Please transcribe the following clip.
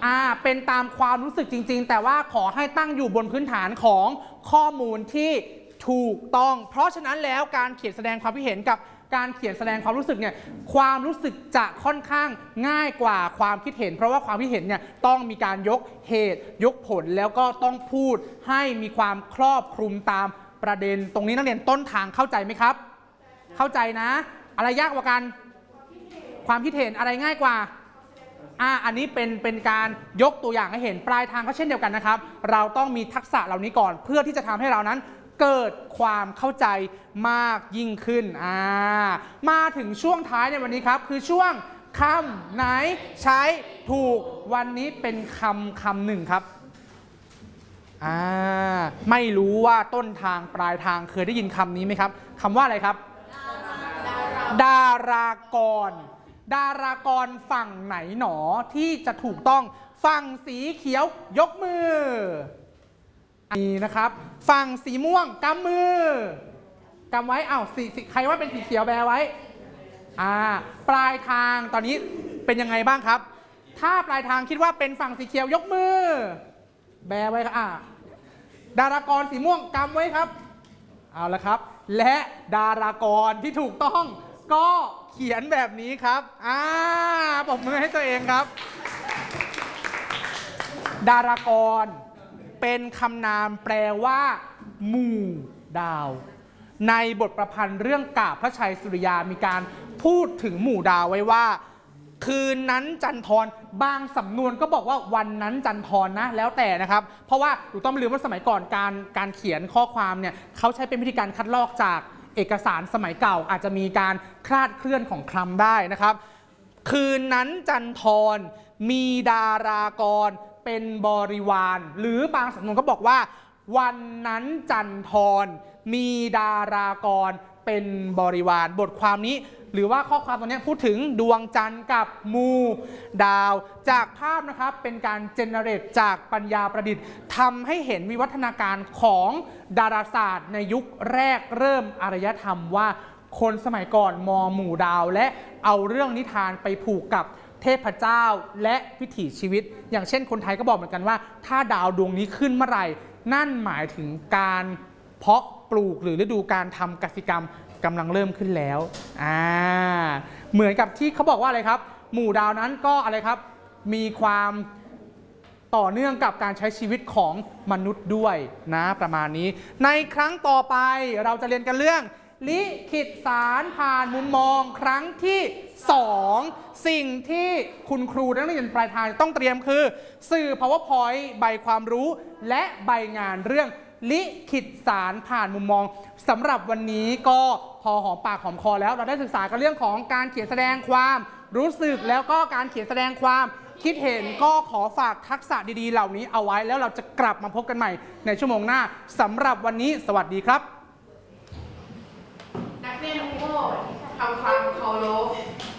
เป็นตามความรู้สึกจริงๆแต่ว่าขอให้ตั้งอยู่บนพื้นฐานของข้อมูลที่ถูกต้องเพราะฉะนั้นแล้วการเขียนแสดงความคิดเห็นกับการเขียนแสดงความรู้สึกเนี่ยความรู้สึกจะค่อนข้างง่ายกว่าความคิดเห็นเพราะว่าความคิดเห็นเนี่ยต้องมีการยกเหตุยกผลแล้วก็ต้องพูดให้มีความครอบคลุมตามประเด็นตรงนี้นักเรียนต้นทางเข้าใจไหมครับเข้าใจนะอะไรยากกว่ากันความคิดเห็นอะไรง่ายกว่าอันนี้เป็นการยกตัวอย่างให้เห็นปลายทางก็เช่นเดียวกันนะครับเราต้องมีทักษะเหล่านี้ก่อนเพื่อที่จะทำให้เรานั้นเกิดความเข้าใจมากยิ่งขึ้นมาถึงช่วงท้ายในวันนี้ครับคือช่วงคำไหนใช้ถูกวันนี้เป็นคำหนึ่งครับไม่รู้ว่าต้นทางปลายทางเคยได้ยินคำนี้ไหมครับคำว่าอะไรครับดารากรดารากรฝั่งไหนหนอที่จะถูกต้องฝั่งสีเขียวยกมือนี่นะครับฝั่งสีม่วงกำมือกำไว้ใครว่าเป็นสีเขียวแบไว้ปลายทางตอนนี้เป็นยังไงบ้างครับถ้าปลายทางคิดว่าเป็นฝั่งสีเขียวยกมือแบไว้ครับดารากรสีม่วงกำไว้ครับเอาละครับและดารากรที่ถูกต้องก็เขียนแบบนี้ครับปรบมือให้ตัวเองครับดารากรเป็นคำนามแปลว่าหมู่ดาวในบทประพันธ์เรื่องกาพระชัยสุริยามีการพูดถึงหมู่ดาวไว้ว่าคืนนั้นจันทรบางสำนวนก็บอกว่าวันนั้นจันทรนะแล้วแต่นะครับเพราะว่าหนูต้องไม่ลืมว่าสมัยก่อนการเขียนข้อความเนี่ยเขาใช้เป็นวิธีการคัดลอกจากเอกสารสมัยเก่าอาจจะมีการคลาดเคลื่อนของคำได้นะครับคืนนั้นจันทรมีดารากรเป็นบริวารหรือบางสำนวนก็บอกว่าวันนั้นจันทรมีดารากรเป็นบริวารบทความนี้หรือว่าข้อความตรงนี้พูดถึงดวงจันทร์กับหมู่ดาวจากภาพนะครับเป็นการเจเนเรตจากปัญญาประดิษฐ์ทำให้เห็นวิวัฒนาการของดาราศาสตร์ในยุคแรกเริ่มอารยธรรมว่าคนสมัยก่อนมองหมู่ดาวและเอาเรื่องนิทานไปผูกกับเทพเจ้าและวิถีชีวิตอย่างเช่นคนไทยก็บอกเหมือนกันว่าถ้าดาวดวงนี้ขึ้นเมื่อไหร่นั่นหมายถึงการเพาะปลูกหรือฤดูการทำกสิกรรมกำลังเริ่มขึ้นแล้วเหมือนกับที่เขาบอกว่าอะไรครับหมู่ดาวนั้นก็อะไรครับมีความต่อเนื่องกับการใช้ชีวิตของมนุษย์ด้วยนะประมาณนี้ในครั้งต่อไปเราจะเรียนกันเรื่องลิขิตสารผ่านมุมมองครั้งที่2สิ่งที่คุณครูนักเรียนปลายทางต้องเตรียมคือสื่อ PowerPoint ใบความรู้และใบงานเรื่องลิขิตสารผ่านมุมมองสำหรับวันนี้ก็พอหอมปากหอมคอแล้วเราได้ศึกษากันเรื่องของการเขียนแสดงความรู้สึกแล้วก็การเขียนแสดงความคิดเห็นก็ขอฝากทักษะดีๆเหล่านี้เอาไว้แล้วเราจะกลับมาพบกันใหม่ในชั่วโมงหน้าสำหรับวันนี้สวัสดีครับนักเรียนทุกคนทำความเคารพ